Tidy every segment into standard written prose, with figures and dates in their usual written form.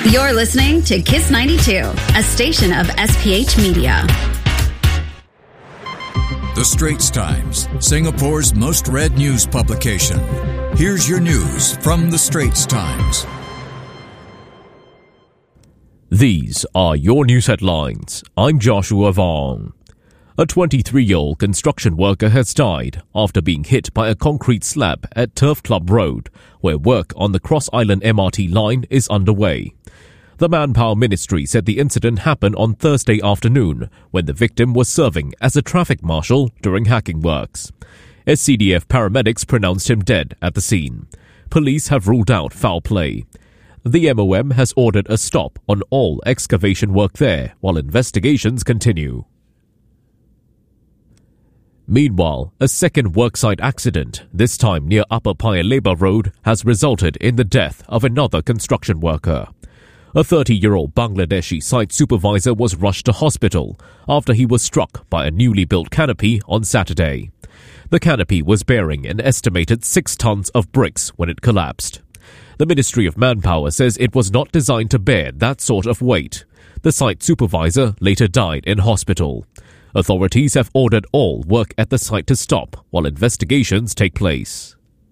You're listening to Kiss 92, a station of SPH Media. The Straits Times, Singapore's most read news publication. Here's your news from The Straits Times. These are your news headlines. I'm Joshua Vong. A 23-year-old construction worker has died after being hit by a concrete slab at Turf Club Road, where work on the Cross Island MRT line is underway. The Manpower Ministry said the incident happened on Thursday afternoon when the victim was serving as a traffic marshal during hacking works. SCDF paramedics pronounced him dead at the scene. Police have ruled out foul play. The MOM has ordered a stop on all excavation work there while investigations continue. Meanwhile, a second worksite accident, this time near Upper Paya Lebar Road, has resulted in the death of another construction worker. A 30-year-old Bangladeshi site supervisor was rushed to hospital after he was struck by a newly built canopy on Saturday. The canopy was bearing an estimated 6 tons of bricks when it collapsed. The Ministry of Manpower says it was not designed to bear that sort of weight. The site supervisor later died in hospital. Authorities have ordered all work at the site to stop while investigations take place.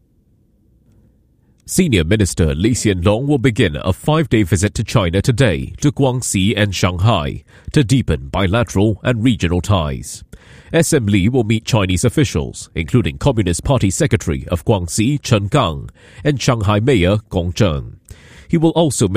Senior Minister Lee Hsien Loong will begin a 5-day visit to China today to Guangxi and Shanghai to deepen bilateral and regional ties. SM Lee will meet Chinese officials, including Communist Party Secretary of Guangxi Chen Gang and Shanghai Mayor Gong Zheng. He will also